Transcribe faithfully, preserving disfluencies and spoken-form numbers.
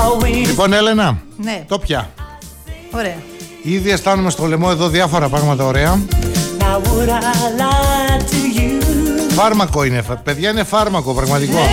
Λοιπόν, Έλενα, ναι. το πια. Ωραία. Ήδη αισθάνομαι στο λαιμό εδώ διάφορα πράγματα ωραία. Now would I lie to you? Φάρμακο είναι, παιδιά, είναι φάρμακο πραγματικό. Ναι,